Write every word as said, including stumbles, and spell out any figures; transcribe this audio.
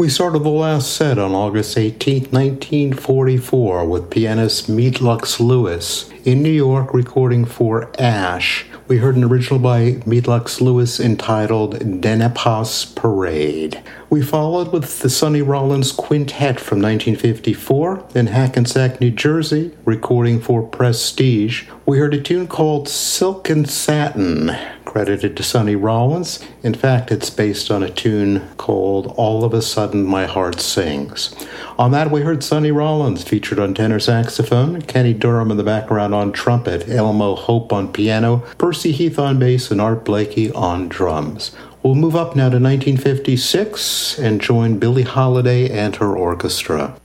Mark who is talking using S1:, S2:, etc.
S1: We started the last set on August eighteenth, nineteen forty-four, with pianist Meadlux Lewis in New York recording for Ash. We heard an original by Meadlux Lewis entitled Dnepas Parade. We followed with the Sonny Rollins Quintet from nineteen fifty-four in Hackensack, New Jersey, recording for Prestige. We heard a tune called Silk and Satin, credited to Sonny Rollins. In fact, it's based on a tune called All of a Sudden My Heart Sings. On that, we heard Sonny Rollins featured on tenor saxophone, Kenny Durham in the background on trumpet, Elmo Hope on piano, Percy Heath on bass, and Art Blakey on drums. We'll move up now to nineteen fifty-six and join Billie Holiday and her orchestra.